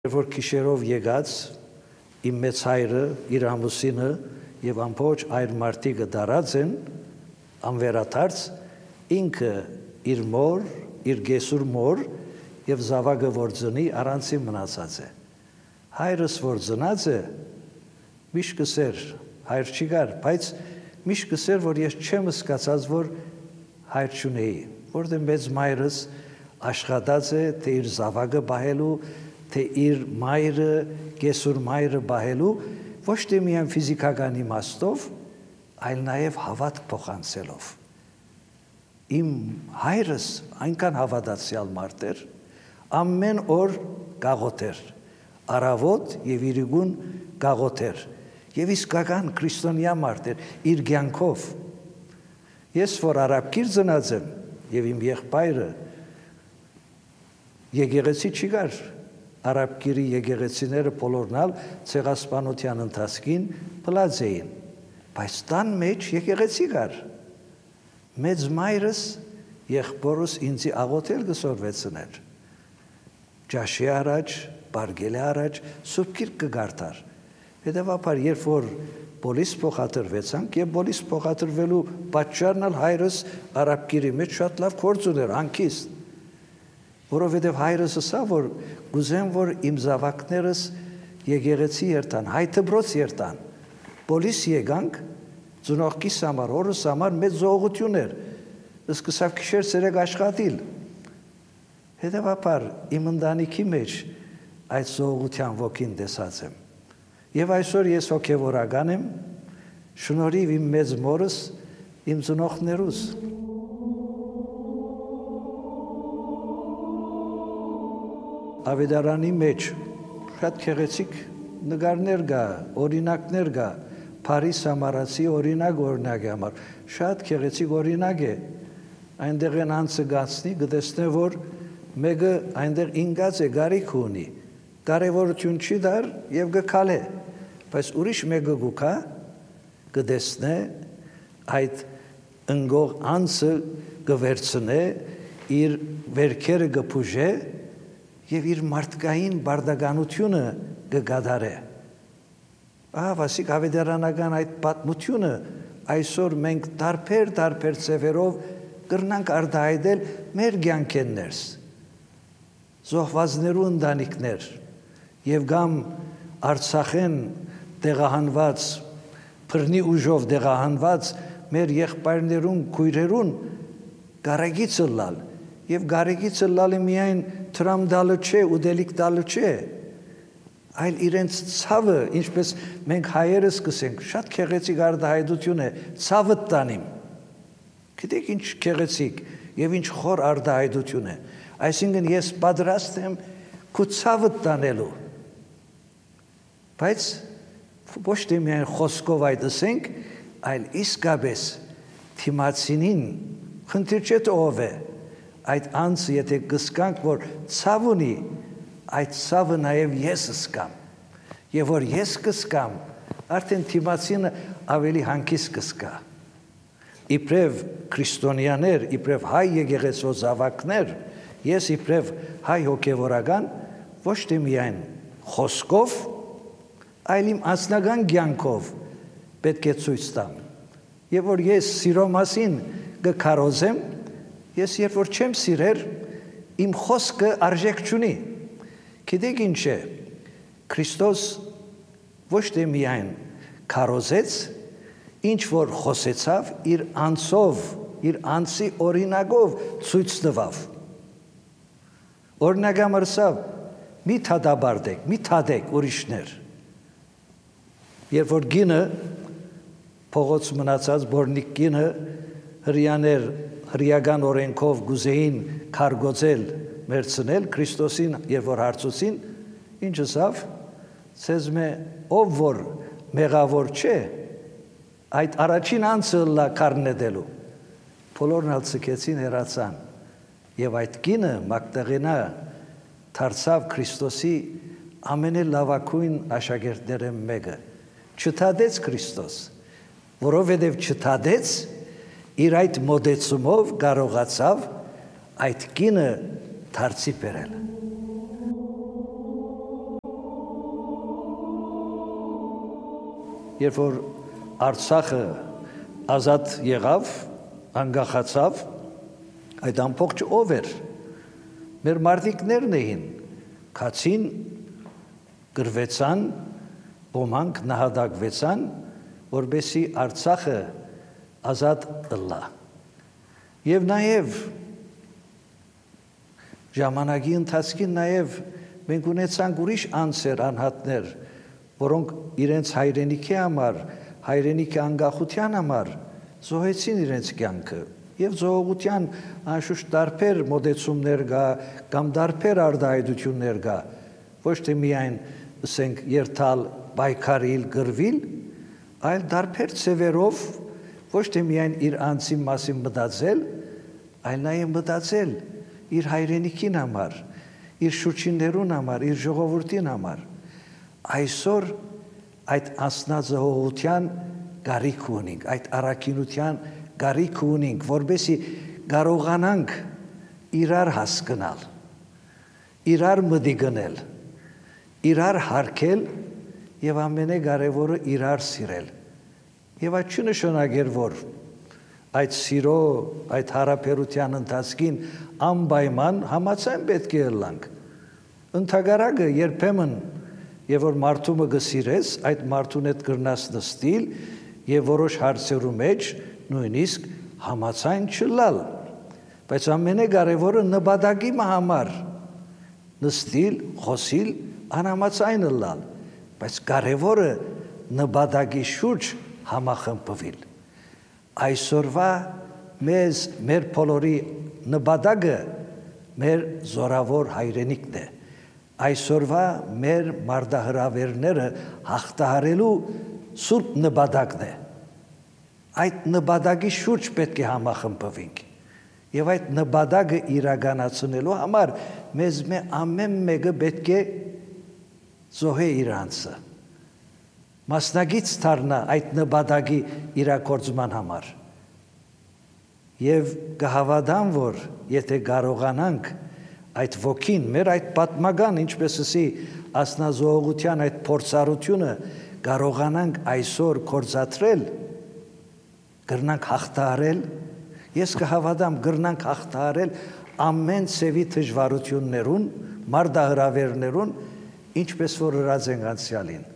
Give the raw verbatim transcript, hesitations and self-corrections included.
Որ քիշերով եկած իմ մեծ հայրը, իր ամուսինը եւ ամբողջ այր մարդիկը դարած են անվերադարձ ինքը իր մոր, իր գեսուր մոր եւ զավակը որ ծնի առանցին մնացած է։ Հայրս որ ծնած է միշտ կսեր հայր չի գար, բայց միշտ կսեր որ ես չեմ սկացած որ հայր չունեի, որտեղ մեծ մայրս աշխատած է թե իր զավակը բահելու թե իր մայրը, գեսուր մայրը բահելու, ոչ թե միայն ֆիզիկական իմաստով, այլ նաև հավատք փոխանցելով։ Իմ հայրս այնքան հավատացյալ մարդ էր, ամեն օր գաղութ էր, առավոտ եւ իրիկուն գաղութ էր, եւ իսկական քրիստոնյա մարդ էր, իր կյանքով։ Ես որ արաբկիր ծնած եմ, եւ իմ եղբայրը եկեղեցի չի գար, Արաբկիրի եկեղեցիները բոլորնալ ցեղասպանության ընթացքին փլած էին, բայց տան մեջ եկեղեցի կար։ Մեծ մայրս եղբորս ինձի աղոթել կսորվեցներ։ Ջաշի առաջ, բարգելի առաջ, Սուրբ Գիրք կգարտար։ Հետևաբար երբ որ բոլիս փոխադրվեցանք եւ բոլիս փոխադրվելու պատճառն ալ հայրս արաբկիրի մեջ շատ լավ գործ ուներ, անքիստ։ Որովհետև հայրս ասա, որ գուզեմ, որ իմ զավակներս եկեղեցի երթան, հայ դպրոց երթան, բոլիս եկանք, ծնողքիս համար, օրս համար մեծ զողություն էր, սկսավ քիշեր ցերեկ աշխատիլ։ Հետևաբար իմ ընտանիքի մեջ այդ զողության ոգին տեսած եմ։ Եվ այսօր ես հոգևորական եմ, շնորհիվ իմ մեծ մորս, իմ ծնողներուս։ Ավետարանի մեջ շատ քեղեցիկ նկարներ կա, օրինակներ կա, Փարիս համարացի օրինակ օրինակ է համար, շատ քեղեցիկ օրինակ է, այնտեղ են անցը գացնի, կտեսնե, որ մեկը այնտեղ ինգած է, գարիք ունի, կարևորություն չի դար եւ կքալե, բայց ուրիշ մեկը գուքա, կտեսնե, այդ ընգող անցը կվերցնե, իր վերքերը կփուժե, եւ իր մարդկային բարդականությունը կգադարե։ Ահա վասիկ ավետարանական այդ պատմությունը այսօր մենք տարբեր-տարբեր ծևերով կրնանք արտահայտել մեր կյանքերներս։ Զոհվածներու ընտանիքներ եւ կամ Արցախեն տեղահանված, բռնի ուժով տեղահանված մեր եղբայրներուն, քույրերուն կարագիցը լալ եւ կարագիցը լալը միայն թրամ դալը չէ, ուդելիք դալը չէ, այլ իրենց ցավը, ինչպես մենք հայերս կսենք, շատ քեղեցիկ արտահայտություն է, ցավը տանիմ։ Գիտեք ինչ քեղեցիկ եւ ինչ խոր արտահայտություն է։ Այսինքն ես պատրաստ եմ քո ցավը տանելու։ Բայց ոչ թե միայն խոսքով այդ ասենք, այլ իսկապես թիմացինին խնդիր չէ թե ով է։ Այդ անձը եթե կսկանք, որ ցավ ունի, այդ ցավը նաև ես կսկամ։ Եվ որ ես կսկամ, արդեն թիմացինը ավելի հանգիստ կսկա։ Իբրև քրիստոնյաներ, իբրև հայ եկեղեցու զավակներ, ես իբրև հայ հոգևորական ոչ թե միայն խոսքով, այլ իմ անձնական կյանքով պետք է ցույց տամ։ Եվ որ ես սիրո մասին կքարոզեմ, ես երբ որ չեմ սիրեր, իմ խոսքը արժեք չունի։ Գիտեք ինչ է, Քրիստոս ոչ թե միայն քարոզեց, ինչ որ խոսեցավ, իր անձով, իր անձի օրինակով ցույց տվավ։ Օրինակ ամրսավ, մի թադաբարդեք, մի թադեք ուրիշներ։ Երբ որ գինը, փողոց մնացած բորնիկ գինը, հրյաներ հրյական օրենքով գուզեին քարգոծել, մերցնել Քրիստոսին եւ որ հարցուցին, ինչ ասավ, ցեզ մե ով որ մեղավոր չէ, այդ առաջին անձը լա քարնետելու։ Բոլորն ալ ցկեցին հերացան եւ այդ կինը Մագդաղենա դարձավ Քրիստոսի ամենալավակույն աշակերտները մեկը։ Չթադեց Քրիստոս, որովհետեւ չթադեց իր այդ մոդեցումով կարողացավ այդ կինը դարձի բերել։ երբ որ Արցախը ազատ եղավ, անկախացավ, այդ ամբողջ ով էր։ Մեր մարդիկներն էին, քացին, գրվեցան, ոմանք նահատակվեցան, որպեսզի Արցախը ազատ ըլլա։ Եվ նաև ժամանակի ընթացքին նաև մենք ունեցանք ուրիշ անձեր, անհատներ, որոնք իրենց հայրենիքի համար, հայրենիքի անկախության համար զոհեցին իրենց կյանքը եւ զոհողության անշուշտ տարբեր մոտեցումներ կա կամ տարբեր արտահայտություններ կա, ոչ թե միայն ասենք երթալ, պայքարիլ, գրվիլ, այլ տարբեր ձևերով ոչ թե միայն իր անձի մասին մտածել, այլ նաև մտածել իր հայրենիքին համար, իր շուրջիններուն համար, իր ժողովրդին համար։ Այսօր այդ անձնազոհության կարիք ունենք, այդ առաքինության կարիք ունենք, որպեսզի կարողանանք իրար հասկանալ, իրար մտիգնել, իրար հարգել եւ ամենակարևորը իրար սիրել։ Եվ այդ չնշանակեր, որ այդ սիրո, այդ հարաբերության ընթացքին անպայման համաձայն պետք է ըլլանք։ Ընդհակառակը երբեմն եւ որ մարդումը գսիրես, այդ մարդուն հետ կրնաս նստիլ եւ որոշ հարցերու մեջ նույնիսկ համաձայն չլալ։ Բայց ամենակարևորը նպատակի համար նստիլ, խոսիլ, անհամաձայն ըլլալ, բայց կարևորը նպատակի շուրջ համախմբվել։ Այսօրվա մեզ, մեր բոլորի նպատակը մեր զորավոր հայրենիքն է։ Այսօրվա մեր մարտահրավերները հաղթահարելու սուրբ նպատակն է։ Այդ նպատակի շուրջ պետք է համախմբվենք։ Եվ այդ նպատակը իրականացնելու համար մեզ ամեն մեկը պետք է զոհե իր անձը, մասնագից դառնա այդ նպատակի իրագործման համար։ Եվ կհավատամ, որ եթե կարողանանք այդ ոգին, մեր այդ պատմական, ինչպես ասի, անձնազոհության այդ փորձառությունը կարողանանք այսօր գործադրել, կրնանք հաղթահարել, ես կհավատամ կրնանք հաղթահարել ամեն ցևի դժվարություններուն, մարտահրավերներուն, ինչպես որ հրած ենք անցյալին։